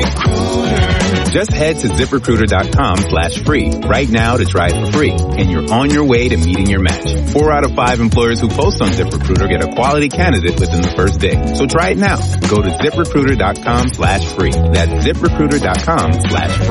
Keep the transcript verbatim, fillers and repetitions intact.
ZipRecruiter. Just head to ZipRecruiter.com slash free right now to try it for free, and you're on your way to meeting your match. Four out of five employers who post on ZipRecruiter get a quality candidate within the first day. So try it now. Go to ZipRecruiter.com slash free. That's ZipRecruiter.com slash free.